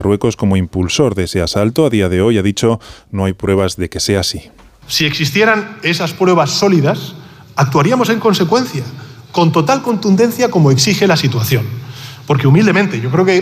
Marruecos como impulsor de ese asalto. A día de hoy, ha dicho, no hay pruebas de que sea así. Si existieran esas pruebas sólidas, actuaríamos en consecuencia, con total contundencia como exige la situación. Porque humildemente, yo creo que